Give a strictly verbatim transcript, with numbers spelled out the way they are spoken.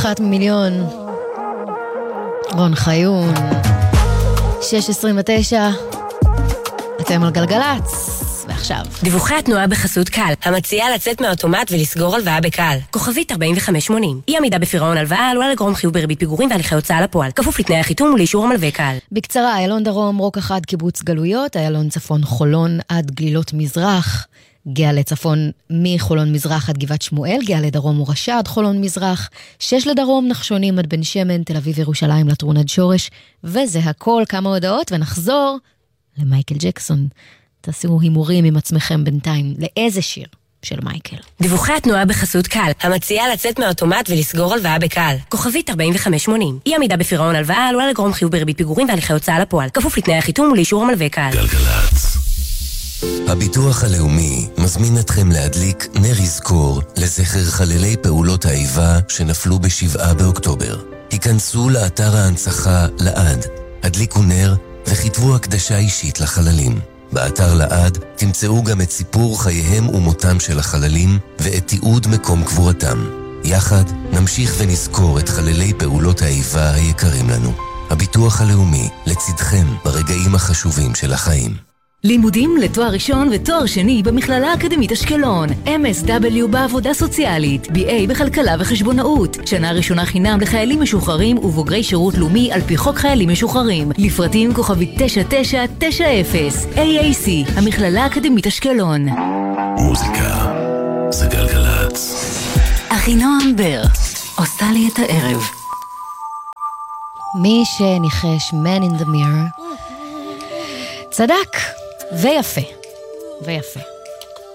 אחת ממיליון. רון חיון. שש עשרים ותשע. אתם על גלגלץ. ועכשיו. דיווחי התנועה בחסות קל, המציעה לצאת מהאוטומט ולסגור הלוואה בקל. כוכבית ארבעים וחמש שמונים. אי עמידה בפירעון הלוואה עלולה לגרום חיוב בריבית פיגורים והליכי הוצאה לפועל. כפוף לתנאי החיתום ולאישור המלווה קל. בקצרה, איילון דרום, רוק אחד, קיבוץ גלויות, איילון צפון חולון עד גלילות מזרח, גאה לצפון מחולון מזרח עד גבעת שמואל, גאה לדרום ורשה עד חולון מזרח, שש לדרום נחשונים עד בן שמן, תל אביב ירושלים לטרון עד שורש, וזה הכל, כמה הודעות, ונחזור למייקל ג'קסון. תעשו הימורים עם עצמכם בינתיים, לאיזה שיר של מייקל. דיווחי התנועה בחסות קל, המציעה לצאת מהאוטומט ולסגור הלוואה בקל. כוכבית ארבעים וחמש שמונים. אי עמידה בפירעון הלוואה עלולה לגרום חיוב בריבית פיגורים והליכי הוצאה לפועל. כפוף לתנאי החיתום ולאישור המלווה קל. גלגלצ. הביטוח הלאומי מזמין אתכם להדליק נר יזכור לזכר חללי פעולות האיבה שנפלו בשבעה באוקטובר. היכנסו לאתר ההנצחה לעד, הדליקו נר וכתבו הקדשה אישית לחללים. באתר לעד תמצאו גם את סיפור חייהם ומותם של החללים ואת תיעוד מקום קבורתם. יחד נמשיך ונזכור את חללי פעולות האיבה היקרים לנו. הביטוח הלאומי לצדכם ברגעים החשובים של החיים. לימודים לתואר ראשון ותואר שני במכללה האקדמית אשקלון, אם אס דאבליו בעבודה סוציאלית, בי איי בכלכלה וחשבונאות, שנה ראשונה חינם לחיילים משוחררים ובוגרי שירות לאומי על פי חוק חיילים משוחררים, לפרטים כוכבית תשע תשע תשע אפס, איי איי סי, המכללה האקדמית אשקלון. מוזיקה זה גלגלץ. אחינועם בר עושה לי את הערב. מי שניחש Man in the Mirror צדק ויפה ויפה